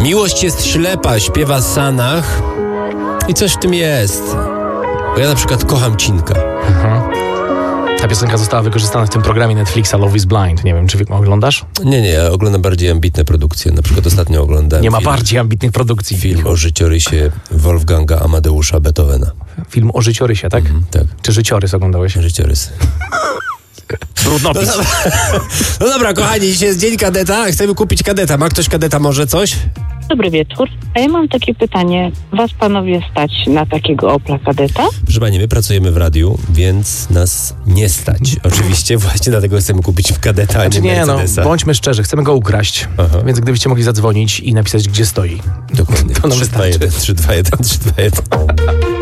Miłość jest ślepa, śpiewa Sanach i coś w tym jest. Bo ja na przykład kocham Cinka. Ta piosenka została wykorzystana w tym programie Netflixa Love is Blind. Nie wiem, czy oglądasz? Nie, ja oglądam bardziej ambitne produkcje. Na przykład ostatnio oglądałem Nie ma bardziej ambitnych produkcji. film o życiorysie Wolfganga Amadeusza Beethovena. Film o życiorysie, tak? Tak, Czy życiorys oglądałeś? życiorys. Brudnopis. No dobra, kochani, dzisiaj jest dzień kadeta. Chcemy kupić kadeta. Ma ktoś kadeta może coś? Dobry wieczór. A ja mam takie pytanie. Was panowie stać na takiego Opla Kadeta? Proszę pani, my pracujemy w radiu, więc nas nie stać. Oczywiście właśnie dlatego chcemy kupić kadeta, a nie Mercedesa. Bądźmy szczerzy, chcemy go ukraść. Aha. Więc gdybyście mogli zadzwonić i napisać, gdzie stoi. Dokładnie. To nam wystarczy. 321, 321.